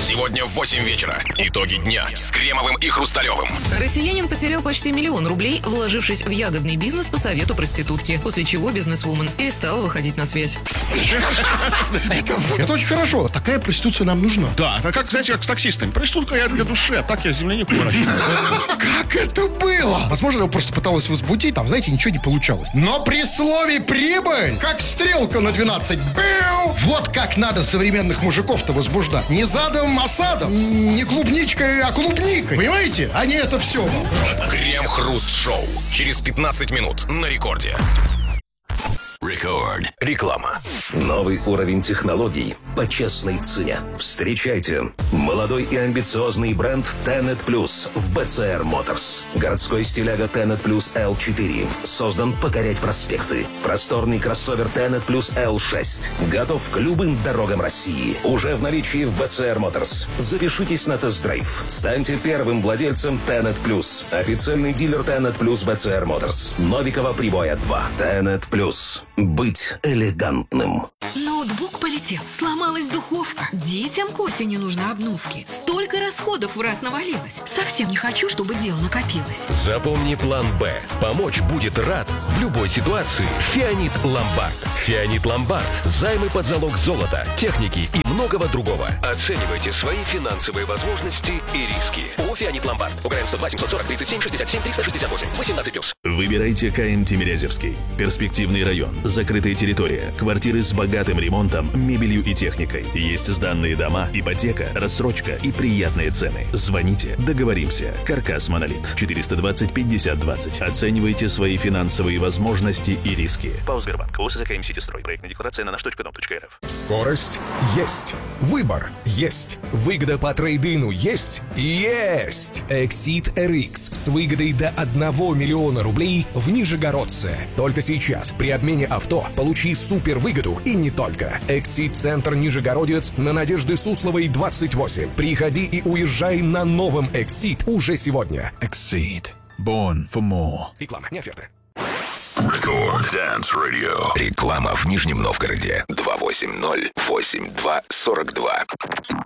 Сегодня в 8 вечера. Итоги дня с Кремовым и Хрусталевым. Россиянин потерял почти 1 000 000 рублей, вложившись в ягодный бизнес по совету проститутки, после чего бизнесвумен перестала выходить на связь. Это очень хорошо. Такая проституция нам нужна. Да, это как, знаете, как с таксистами. Проститутка я для души, а так я землянику выращиваю. Как это было? Возможно, я просто пыталась возбудить, там, знаете, ничего не получалось. Но при слове «прибыль», как стрелка на 12, бэу, вот как надо современных мужиков-то возбуждать. Не задом, а садом. Не клубничкой, а клубникой. Понимаете? А не это все. Крем-хруст-шоу. Через 15 минут на рекорде. Рекорд. Реклама. Новый уровень технологий по честной цене. Встречайте молодой и амбициозный бренд Tenet Plus в BCR Motors. Городской стиляга Tenet Plus L4 создан покорять проспекты. Просторный кроссовер Tenet Plus L6 готов к любым дорогам России. Уже в наличии в BCR Motors. Запишитесь на тест-драйв. Станьте первым владельцем Tenet Plus. Официальный дилер Tenet Plus BCR Motors. Новикова Прибоя 2. Tenet Plus. Быть элегантным. Ноутбук полетел, сломалась духовка. Детям к осени нужны обновки. Столько расходов в раз навалилось. Совсем не хочу, чтобы дел накопилось. Запомни план «Б». Помочь будет рад в любой ситуации Фианит Ломбард. Фианит Ломбард. Займы под залог золота, техники и многого другого. Оценивайте свои финансовые возможности и риски. ООО «Фианит Ломбард». УГРН 102 740 37 67 368. 18+. Выбирайте КМ Тимирязевский. Перспективный район. Закрытая территория. Квартиры с богатым ремонтом, мебелью и техникой. Есть сданные дома, ипотека, рассрочка и приятные цены. Звоните, договоримся. Каркас Монолит. 420 50 20. Оценивайте свои финансовые возможности и риски. ПАО Сбербанк. ОСЗ КМ Ситистрой. Проектная декларация на наш.дом.рф. Скорость есть. Выбор есть. Выгода по трейд-ину есть. Есть! Exit RX с выгодой до 1 миллиона рублей в Нижегородце. Только сейчас при обмене авто получи супер выгоду и не только. Exit-центр Нижегородец на Надежды Сусловой 28. Приходи и уезжай на новом Exit уже сегодня. Exit. Born for more. Реклама, не оферта. Рекорд Dance Radio. Реклама в Нижнем Новгороде. 280-82-42.